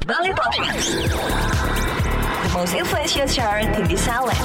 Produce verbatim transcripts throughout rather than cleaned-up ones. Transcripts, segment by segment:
Bali Topics, the most influential chart in the Salem.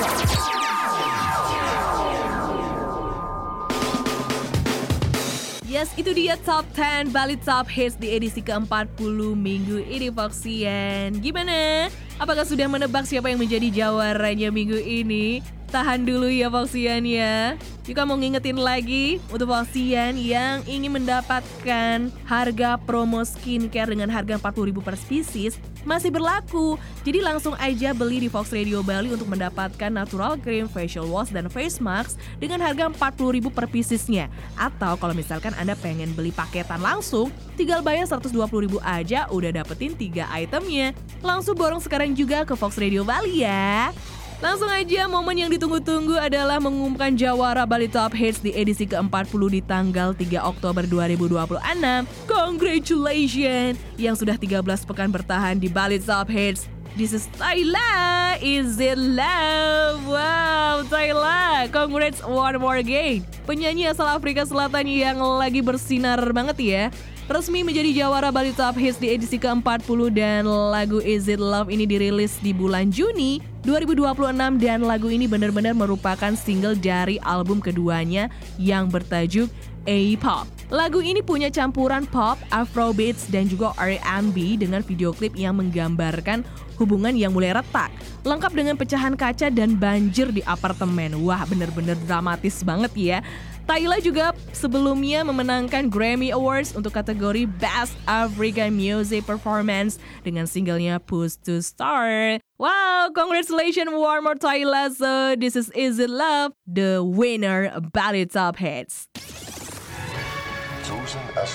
Yes, itu dia Top sepuluh Bali Top Hits di edisi keempat puluh minggu ini, Foxian. Gimana? Apakah sudah menebak siapa yang menjadi jawarannya minggu ini? Tahan dulu ya, Foxian ya. Juga mau ngingetin lagi untuk Foxian yang ingin mendapatkan harga promo skincare dengan harga empat puluh ribu per spesies masih berlaku. Jadi langsung aja beli di Fox Radio Bali untuk mendapatkan natural cream, facial wash, dan face mask dengan harga empat puluh ribu per piecesnya. Atau kalau misalkan Anda pengen beli paketan langsung, tinggal bayar seratus dua puluh ribu aja udah dapetin tiga itemnya. Langsung borong sekarang juga ke Fox Radio Bali ya. Langsung aja, momen yang ditunggu-tunggu adalah mengumumkan jawara Bali Top Hits di edisi keempat puluh di tanggal tiga Oktober dua ribu dua puluh enam. Congratulations! Yang sudah tiga belas pekan bertahan di Bali Top Hits. This is Tyla, Is It Love? Wow, Tyla, congrats one more again. Penyanyi asal Afrika Selatan yang lagi bersinar banget ya. Resmi menjadi jawara Bali Top Hits di edisi keempat puluh dan lagu Is It Love ini dirilis di bulan Juni dua ribu dua puluh enam dan lagu ini benar-benar merupakan single dari album keduanya yang bertajuk A-Pop. Lagu ini punya campuran pop, afrobeats, dan juga R and B dengan video klip yang menggambarkan hubungan yang mulai retak. Lengkap dengan pecahan kaca dan banjir di apartemen. Wah, bener-bener dramatis banget ya. Tyla juga sebelumnya memenangkan Grammy Awards untuk kategori Best African Music Performance dengan singlenya Push to Start. Wow, congratulations one more Tyla. So this is Is It Love, the winner Bali Top Hits. Chosen as